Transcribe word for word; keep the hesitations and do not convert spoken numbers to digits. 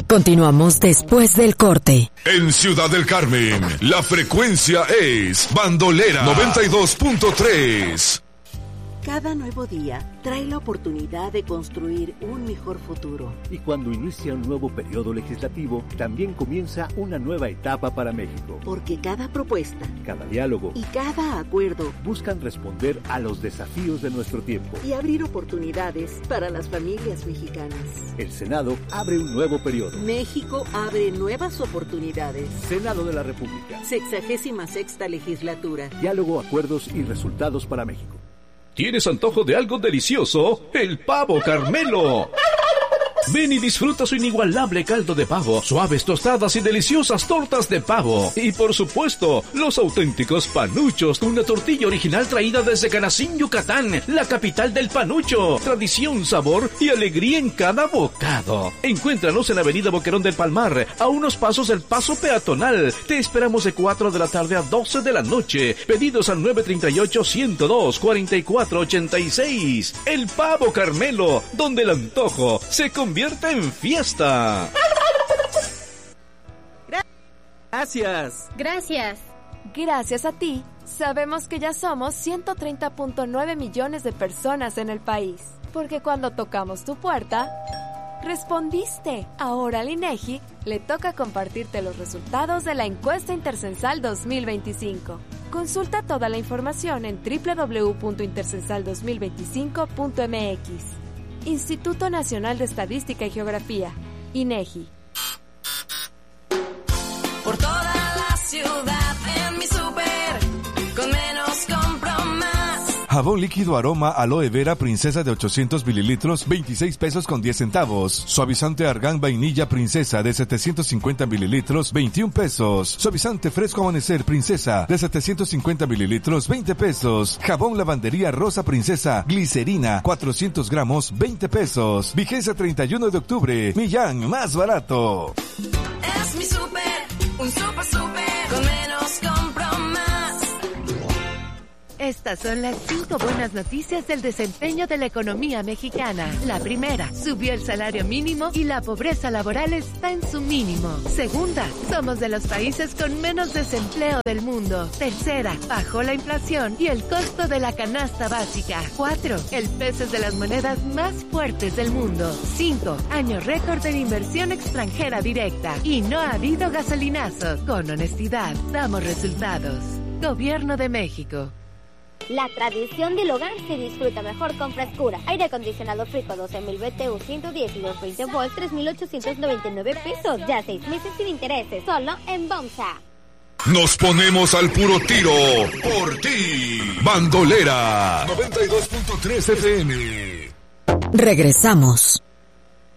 Continuamos después del corte. En Ciudad del Carmen, la frecuencia es Bandolera noventa y dos punto tres. Cada nuevo día trae la oportunidad de construir un mejor futuro. Y cuando inicia un nuevo periodo legislativo, también comienza una nueva etapa para México. Porque cada propuesta, cada diálogo y cada acuerdo buscan responder a los desafíos de nuestro tiempo y abrir oportunidades para las familias mexicanas. El Senado abre un nuevo periodo. México abre nuevas oportunidades. Senado de la República. Sexagésima sexta legislatura. Diálogo, acuerdos y resultados para México. ¿Tienes antojo de algo delicioso? ¡El Pavo Carmelo! Ven y disfruta su inigualable caldo de pavo, suaves tostadas y deliciosas tortas de pavo. Y por supuesto, los auténticos panuchos, una tortilla original traída desde Canacín, Yucatán, la capital del panucho. Tradición, sabor y alegría en cada bocado. Encuéntranos en Avenida Boquerón del Palmar, a unos pasos del paso peatonal. Te esperamos de cuatro de la tarde a doce de la noche. Pedidos al nueve tres ocho, ciento dos, cuarenta y cuatro ochenta y seis. El Pavo Carmelo, donde el antojo se convierte Convierte en fiesta. Gracias. Gracias. Gracias a ti, sabemos que ya somos ciento treinta punto nueve millones de personas en el país. Porque cuando tocamos tu puerta, respondiste. Ahora al INEGI le toca compartirte los resultados de la encuesta intercensal dos mil veinticinco. Consulta toda la información en doble u doble u doble u punto intercensal dos mil veinticinco punto m x. Instituto Nacional de Estadística y Geografía, INEGI. Por toda la ciudad en mi súper, con menos compro más. Jabón líquido aroma aloe vera princesa de ochocientos mililitros, veintiséis pesos con diez centavos. Suavizante argán vainilla princesa de setecientos cincuenta mililitros, veintiún pesos. Suavizante fresco amanecer princesa de setecientos cincuenta mililitros, veinte pesos. Jabón lavandería rosa princesa glicerina, cuatrocientos gramos, veinte pesos. Vigencia treinta y uno de octubre. Millán, más barato. Es mi súper, un súper súper, con menos compro más. Estas son las cinco buenas noticias del desempeño de la economía mexicana. La primera, subió el salario mínimo y la pobreza laboral está en su mínimo. Segunda, somos de los países con menos desempleo del mundo. Tercera, bajó la inflación y el costo de la canasta básica. Cuatro, el peso es de las monedas más fuertes del mundo. Cinco, año récord en inversión extranjera directa. Y no ha habido gasolinazo. Con honestidad, damos resultados. Gobierno de México. La tradición del hogar se disfruta mejor con frescura. Aire acondicionado Frico doce mil B T U ciento diez y los veinte volts, tres mil ochocientos noventa y nueve pesos. Ya seis meses sin intereses, solo en Bomsa. Nos ponemos al puro tiro por ti. Bandolera noventa y dos punto tres F M. Regresamos.